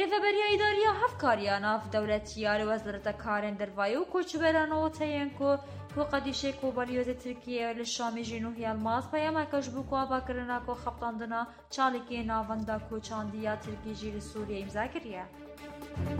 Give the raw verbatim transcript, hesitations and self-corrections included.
رێڤەبەریە ئیداریە هەفکاریە ناف دەولەتیە لە وەزارەتە کارên dervayê û koçberanê teyên ku ku qedîşê Kobalyozê Tirkiye li Şamê jî nû Yılmaz peyameke ji bo ku avakirina ku xeptandina çalîkê navenda koçandiya Tirkî jî li Sûriyê îmza kiriye.